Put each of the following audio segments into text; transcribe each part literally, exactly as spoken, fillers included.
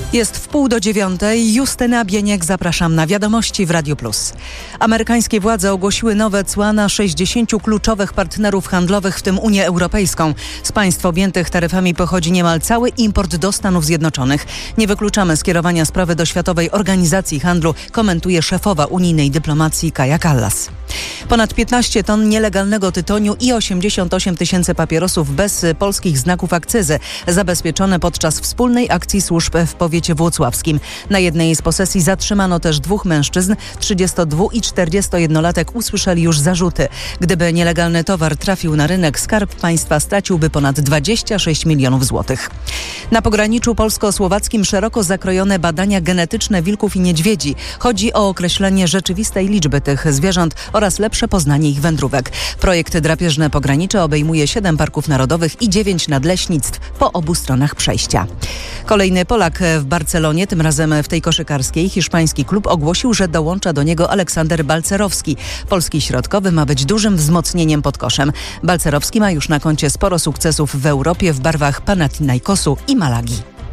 Jest w pół do dziewiątej. Justyna Bieniek, zapraszam na Wiadomości w Radiu Plus. Amerykańskie władze ogłosiły nowe cła na sześćdziesięciu kluczowych partnerów handlowych, w tym Unię Europejską. Z państw objętych taryfami pochodzi niemal cały import do Stanów Zjednoczonych. Nie wykluczamy skierowania sprawy do Światowej Organizacji Handlu, komentuje szefowa unijnej dyplomacji Kaja Kallas. Ponad piętnaście ton nielegalnego tytoniu i osiemdziesiąt osiem tysięcy papierosów bez polskich znaków akcyzy zabezpieczone podczas wspólnej akcji służb w powiecie włocławskim. Na jednej z posesji zatrzymano też dwóch mężczyzn. trzydziestodwu- i czterdziestojednolatek usłyszeli już zarzuty. Gdyby nielegalny towar trafił na rynek, Skarb Państwa straciłby ponad dwadzieścia sześć milionów złotych. Na pograniczu polsko-słowackim szeroko zakrojone badania genetyczne wilków i niedźwiedzi. Chodzi o określenie rzeczywistej liczby tych zwierząt oraz lepsze poznanie ich wędrówek. Projekt Drapieżne Pogranicze obejmuje siedem parków narodowych i dziewięć nadleśnictw po obu stronach przejścia. Kolejny Polak w Barcelonie, tym razem w tej koszykarskiej. Hiszpański klub ogłosił, że dołącza do niego Aleksander Balcerowski. Polski środkowy ma być dużym wzmocnieniem pod koszem. Balcerowski ma już na koncie sporo sukcesów w Europie w barwach Panathinaikosu i Malagi.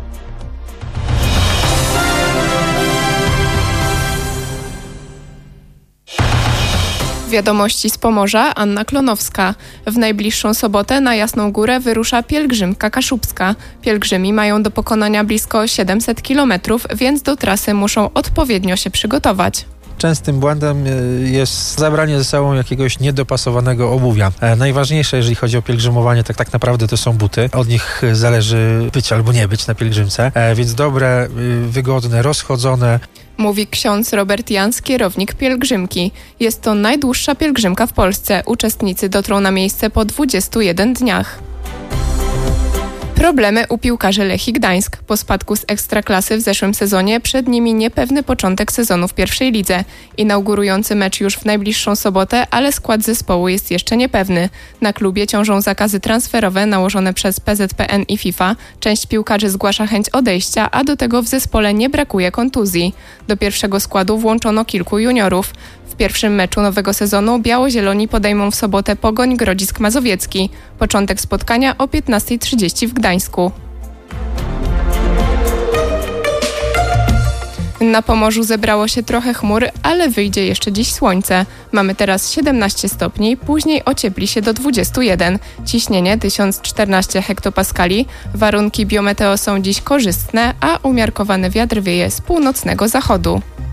Wiadomości z Pomorza, Anna Klonowska. W najbliższą sobotę na Jasną Górę wyrusza pielgrzymka kaszubska. Pielgrzymi mają do pokonania blisko siedemset kilometrów, więc do trasy muszą odpowiednio się przygotować. Częstym błędem jest zabranie ze sobą jakiegoś niedopasowanego obuwia. Najważniejsze, jeżeli chodzi o pielgrzymowanie, tak tak naprawdę to są buty. Od nich zależy być albo nie być na pielgrzymce, więc dobre, wygodne, rozchodzone. Mówi ksiądz Robert Jans, kierownik pielgrzymki. Jest to najdłuższa pielgrzymka w Polsce. Uczestnicy dotrą na miejsce po dwudziestu jeden dniach. Problemy u piłkarzy Lechii Gdańsk. Po spadku z Ekstraklasy w zeszłym sezonie przed nimi niepewny początek sezonu w pierwszej lidze. Inaugurujący mecz już w najbliższą sobotę, ale skład zespołu jest jeszcze niepewny. Na klubie ciążą zakazy transferowe nałożone przez P Z P N i FIFA. Część piłkarzy zgłasza chęć odejścia, a do tego w zespole nie brakuje kontuzji. Do pierwszego składu włączono kilku juniorów. W pierwszym meczu nowego sezonu biało-zieloni podejmą w sobotę Pogoń Grodzisk Mazowiecki. Początek spotkania o piętnasta trzydzieści w Gdańsku. Na Pomorzu zebrało się trochę chmur, ale wyjdzie jeszcze dziś słońce. Mamy teraz siedemnaście stopni, później ociepli się do dwudziestu jeden. Ciśnienie tysiąc czternaście hektopaskali. Warunki biometeo są dziś korzystne, a umiarkowany wiatr wieje z północnego zachodu.